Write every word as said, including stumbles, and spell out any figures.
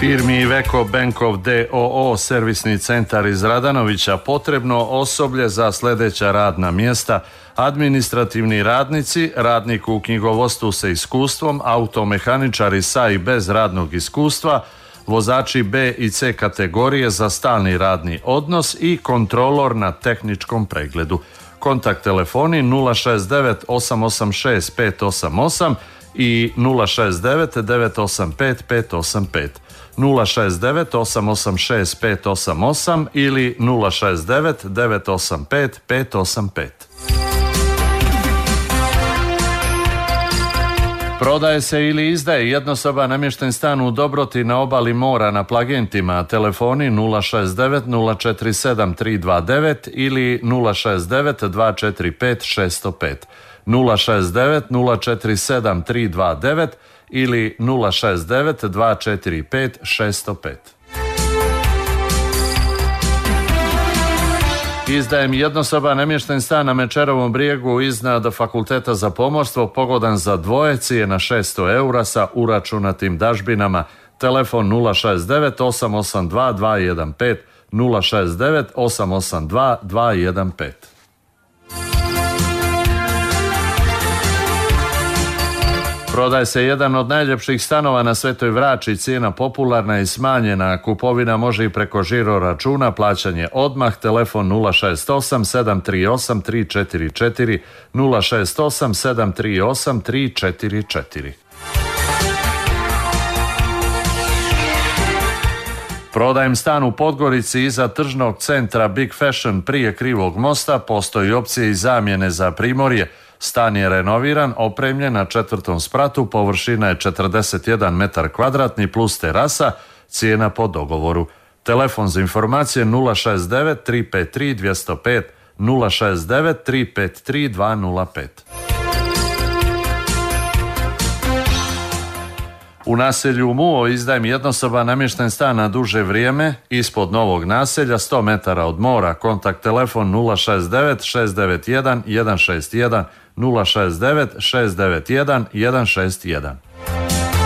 Firmi Iveco Bankov d o o servisni centar iz Radanovića potrebno osoblje za sljedeća radna mjesta: administrativni radnici, radnik u knjigovodstvu sa iskustvom, automehaničari sa i bez radnog iskustva, vozači B i C kategorije za stalni radni odnos i kontrolor na tehničkom pregledu. Kontakt telefoni nula šest devet osam osam šest pet osam osam i nula šest devet devet osam pet pet osam pet. nula šest devet osam osam šest pet osam osam ili nula šest devet devet osam pet pet osam pet. Prodaje se ili izdaje jednosoban namješten stan u Dobroti na obali mora na Plagentima. Telefoni nula šest devet nula četiri sedam tri dva devet ili nula šest devet dva četiri pet šest zero pet. nula šest devet nula četiri sedam tri dva devet ili nula šest devet dva četiri pet šest zero pet. Izdajem jednosoban namješten stan na Mečerovom brijegu iznad Fakulteta za pomorstvo, pogodan za dvoje, cijena šesto eura sa uračunatim dažbinama. Telefon nula šest devet osam osam dva dva jedan pet, nula šest devet osam osam dva dva jedan pet. Prodaje se jedan od najljepših stanova na Svetoj Vrači, cijena popularna i smanjena, kupovina može i preko žiro računa, plaćanje odmah, telefon nula šest osam sedam tri osam tri četiri četiri, nula šest osam sedam tri osam tri četiri četiri. Prodajem stan u Podgorici iza tržnog centra Big Fashion prije Krivog mosta, postoji opcije i zamjene za Primorje. Stan je renoviran, opremljen na četvrtom spratu, površina je četrdeset jedan metar kvadratni plus terasa, cijena po dogovoru. Telefon za informacije nula šest devet tri pet tri dva zero pet, nula šest devet tri pet tri dva nula pet. U naselju Muo izdajem jednosoban namješten stan na duže vrijeme ispod novog naselja, sto metara od mora. Kontakt telefon nula šest devet šest devet jedan jedan šest jedan, nula šest devet šest devet jedan jedan šest jedan.